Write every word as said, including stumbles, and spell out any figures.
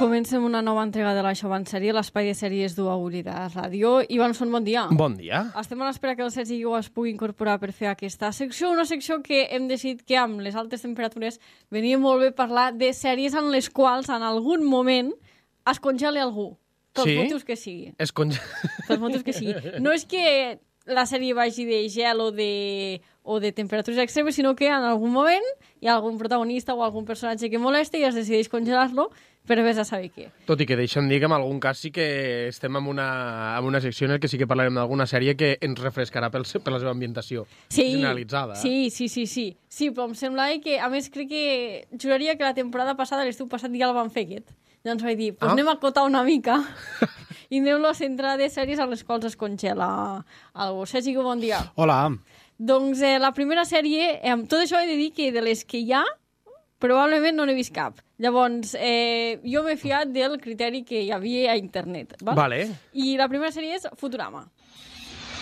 Comencem una nova entrega de la Xovansèrie, l'espai de sèries d'Uauri de Ràdio. Ivanson, bon dia. Bon dia. Estem a l'espera que el Sergi Guiu es pugui incorporar per fer aquesta secció, una secció que hem decidit que amb les altes temperatures venia molt bé parlar de sèries en les quals en algun moment es congela algú, pels Sí? motius que sigui. Es conge... Pels motius que sigui. No és que la sèrie vagi de gel o de, o de temperatures extremes, sinó que en algun moment hi ha algun protagonista o algun personatge que molesta i es decideix congelar-lo per vés a saber què. Tot i que deixa'm dir que en algun cas sí que estem en una, en una secció en què sí que parlarem d'alguna sèrie que ens refrescarà pel, per la seva ambientació Sí, generalitzada. sí, sí, sí, sí. Sí, però em sembla que, a més, crec que juraria que la temporada passada, l'estiu passat, ja el van fer aquest. Llavors vaig dir, doncs pues Ah. anem a acotar una mica i anem-lo a centrar de sèries a les quals es congela algú. Sergi, bon dia. Hola. Doncs eh, la primera sèrie, eh, amb tot això he de dir que de les que hi ha, probablement no n'he vist cap. Llavors, eh, jo m'he fiat del criteri que hi havia a internet. Val? Vale. I la primera sèrie és Futurama.